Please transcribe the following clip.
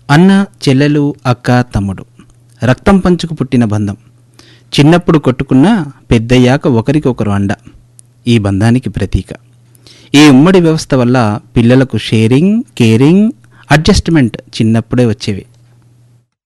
అన్న, చెల్లెలు, అక్క, తమ్ముడు రక్తం పంచుకు పుట్టిన బంధం. చిన్నప్పుడు కొట్టుకున్నా పెద్దయ్యాక ఒకరికొకరు అండ. ఈ బంధానికి ప్రతీక. ఈ ఉమ్మడి వ్యవస్థ వల్ల పిల్లలకు షేరింగ్, కేరింగ్, అడ్జస్ట్మెంట్ చిన్నప్పుడే వచ్చేవి.